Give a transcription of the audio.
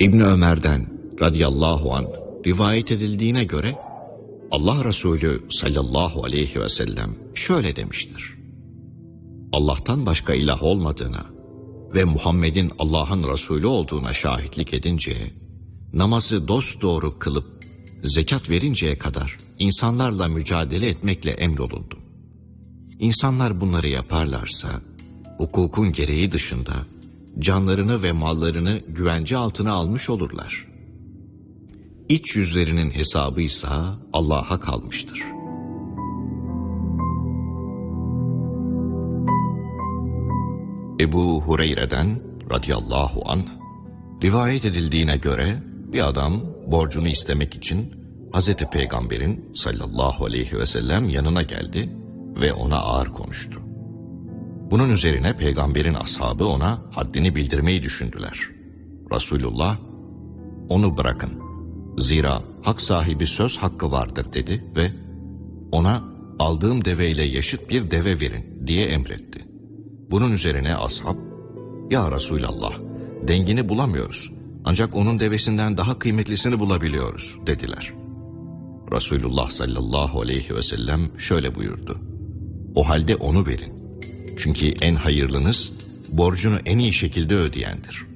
İbni Ömer'den radıyallahu anh rivayet edildiğine göre Allah Resulü sallallahu aleyhi ve sellem şöyle demiştir: Allah'tan başka ilah olmadığına ve Muhammed'in Allah'ın Resulü olduğuna şahitlik edince, namazı dosdoğru kılıp zekat verinceye kadar insanlarla mücadele etmekle emrolundum. İnsanlar bunları yaparlarsa, hukukun gereği dışında canlarını ve mallarını güvence altına almış olurlar. İç yüzlerinin hesabıysa Allah'a kalmıştır. Ebu Hureyre'den radıyallahu anh rivayet edildiğine göre bir adam borcunu istemek için Hazreti Peygamber'in sallallahu aleyhi ve sellem yanına geldi ve ona ağır konuştu. Bunun üzerine Peygamber'in ashabı ona haddini bildirmeyi düşündüler. Resulullah, onu bırakın, zira hak sahibi söz hakkı vardır dedi ve ona aldığım deveyle yaşıt bir deve verin diye emretti. Bunun üzerine ashab, ya Resulallah, dengini bulamıyoruz ancak onun devesinden daha kıymetlisini bulabiliyoruz dediler. Resulullah sallallahu aleyhi ve sellem şöyle buyurdu: o halde onu verin. Çünkü en hayırlınız borcunu en iyi şekilde ödeyendir.